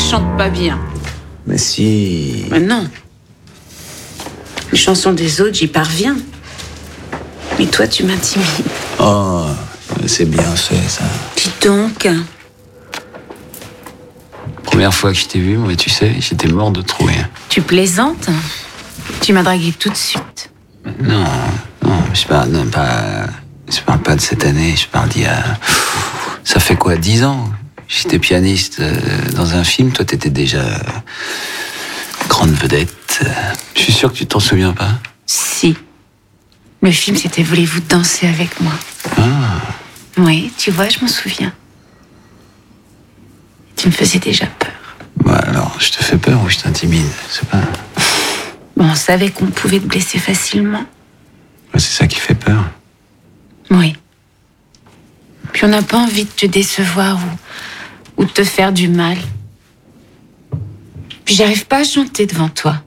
chante pas bien. Mais si... Mais non. Les chansons des autres, j'y parviens. Mais toi, tu m'intimides. Oh, c'est bien fait, ça. Dis donc. Première fois que je t'ai vu, moi, tu sais, j'étais mort de trouille. Tu plaisantes? Tu m'as dragué tout de suite. Non, je parle pas de cette année, je parle d'il y a... Ça fait quoi, 10 ans? J'étais pianiste dans un film, toi t'étais déjà grande vedette. Je suis sûr que tu t'en souviens pas. Si. Le film, c'était Voulez-vous danser avec moi? Ah. Oui, tu vois, je m'en souviens. Tu me faisais déjà peur. Bah alors, je te fais peur ou je t'intimide? C'est pas... Bon, on savait qu'on pouvait te blesser facilement. Ouais, c'est ça qui fait peur. Oui. Puis on n'a pas envie de te décevoir ou de te faire du mal. Puis j'arrive pas à chanter devant toi.